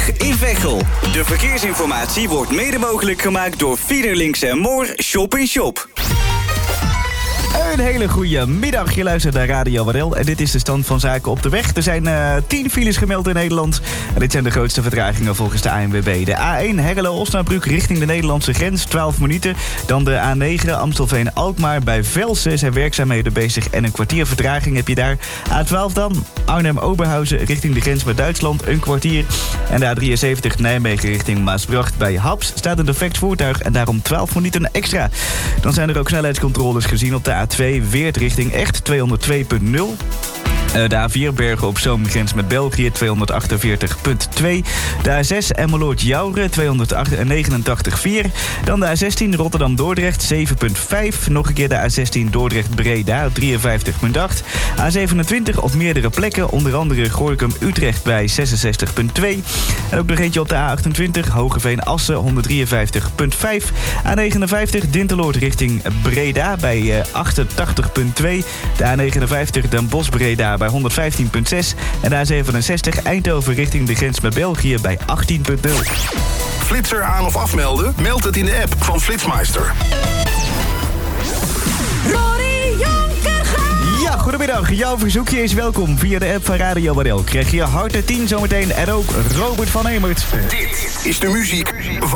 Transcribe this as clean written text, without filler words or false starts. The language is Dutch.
A20 in Veghel. De verkeersinformatie wordt mede mogelijk gemaakt door Fiederlinks en Moor Shop in Shop. Een hele goede middag. Je luistert naar Radio Wadel en dit is de stand van zaken op de weg. Er zijn 10 files gemeld in Nederland. En dit zijn de grootste vertragingen volgens de ANWB. De A1 Hengelo-Osnabrück richting de Nederlandse grens, 12 minuten. Dan de A9 Amstelveen-Alkmaar bij Velsen zijn werkzaamheden bezig en een kwartier vertraging heb je daar. A12 dan Arnhem-Oberhausen richting de grens met Duitsland, een kwartier. En de A73 Nijmegen richting Maasbracht bij Haps staat een defect voertuig en daarom 12 minuten extra. Dan zijn er ook snelheidscontroles gezien op de A2 Weert richting Echt, 202.0. De A4 Bergen op Zoom grens met België, 248.2. De A6 Emmeloord-Jouren, 289.4. Dan de A16 Rotterdam-Dordrecht, 7.5. Nog een keer de A16 Dordrecht-Breda, 53.8. A27 op meerdere plekken, onder andere Gorinchem-Utrecht bij 66.2. En ook nog eentje op de A28 Hogeveen-Assen, 153.5. A59 Dinteloord richting Breda bij 88.2. De A59 Den Bosch-Breda bij 115.6 en de A67 Eindhoven richting de grens met België bij 18.0. Flitser aan of afmelden? Meld het in de app van Flitsmeister. Ja, goedemiddag. Jouw verzoekje is welkom via de app van Radio Wadel. Krijg je harte 10 zometeen en ook Robert van Hemert. Dit is de muziek